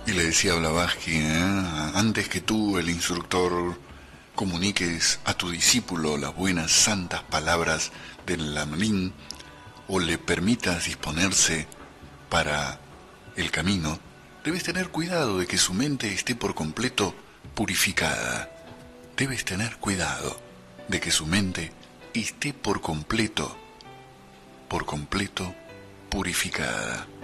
Y le decía Blavatsky, antes que tú, el instructor, comuniques a tu discípulo las buenas santas palabras del Lamrim o le permitas disponerse para el camino, debes tener cuidado de que su mente esté por completo purificada. Debes tener cuidado de que su mente esté por completo purificada.